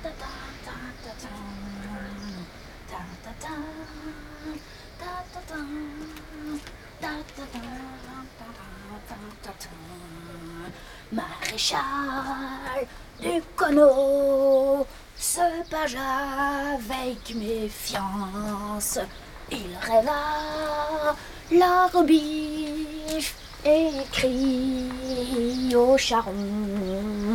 Maréchal du Conneau se page avec méfiance. Il rêva la robiche et crie au charron.